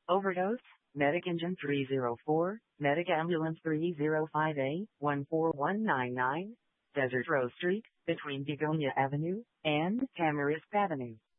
Overdose, Medic Engine 304, Medic Ambulance 305A, 14199, Desert Rose Street, between Begonia Avenue and Tamarisk Avenue.